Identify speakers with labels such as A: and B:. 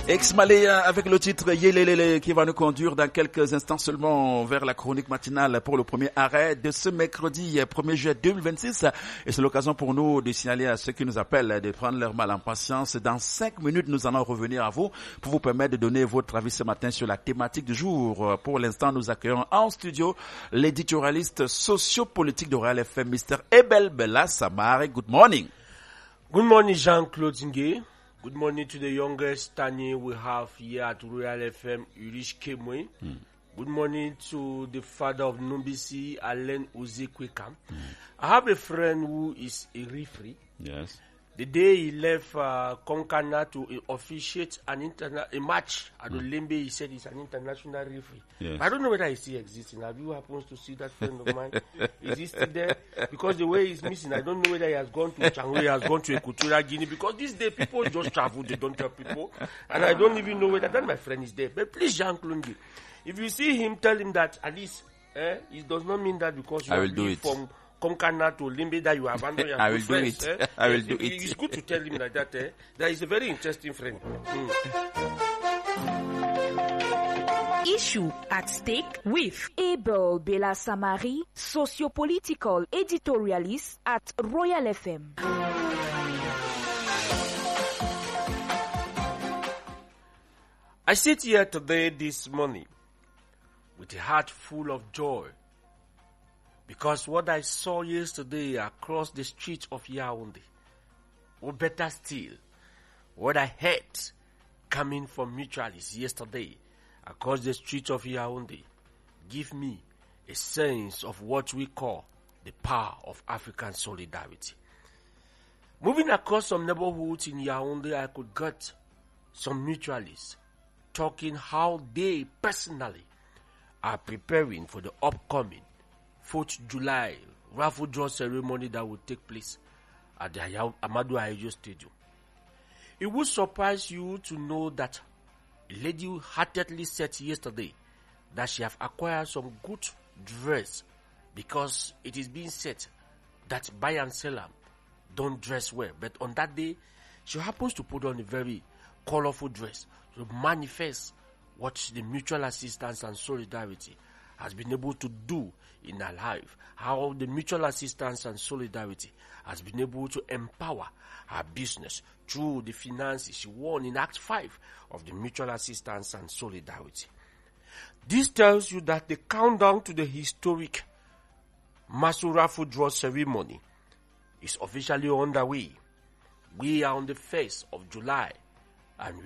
A: Ex-Malaya avec le titre Yelelele qui va nous conduire dans quelques instants seulement vers la chronique matinale pour le premier arrêt de ce mercredi 1er juillet 2026. Et c'est l'occasion pour nous de signaler à ceux qui nous appellent de prendre leur mal en patience. Dans 5 minutes, nous allons revenir à vous pour vous permettre de donner votre avis ce matin sur la thématique du jour. Pour l'instant, nous accueillons en studio l'éditorialiste sociopolitique de Royal FM, Mr. Ebel Bella Samari. Good morning.
B: Good morning, Jean-Claude Zingue. Good morning to the youngest Tanya we have here at Royal FM, Urish Kemwe. Good morning to the father of Numbisi, Alain Uzekwekam. I have a friend who is a referee.
A: Yes.
B: The day he left Konkana to officiate a match at Olembe, he said he's an international referee.
A: Yes.
B: I don't know whether he still exists. Have you happened to see that friend of mine? Is he still there? Because the way he's missing, I don't know whether he has gone to Changu, he has gone to Equatorial Guinea. Because these days people just travel, they don't tell people. And I don't even know whether that my friend is there. But please, Jean-Claude, if you see him, tell him that at least it does not mean that because you have leave from Konkana to Limbe that you abandon your
A: I will
B: friends,
A: do it. I will do it.
B: It's good to tell him like that. That is a very interesting friend.
C: Issue at stake with Abel Bella Samari, socio-political editorialist at Royal FM.
B: I sit here today this morning with a heart full of joy because what I saw yesterday across the streets of Yaoundé, or better still, what I heard coming from mutualists yesterday across the streets of Yaoundé, give me a sense of what we call the power of African solidarity. Moving across some neighborhoods in Yaoundé, I could get some mutualists talking how they personally are preparing for the upcoming 4th July raffle draw ceremony that will take place at the Amadou Ahidjo Stadium. It would surprise you to know that a lady heartedly said yesterday that she have acquired some good dress because it is being said that buy and seller don't dress well. But on that day, she happens to put on a very colorful dress to manifest what the mutual assistance and solidarity has been able to do in her life. How the mutual assistance and solidarity has been able to empower her business through the finances she won in Act 5 of the mutual assistance and solidarity. This tells you that the countdown to the historic Masura food draw ceremony is officially underway. We are on the 1st of July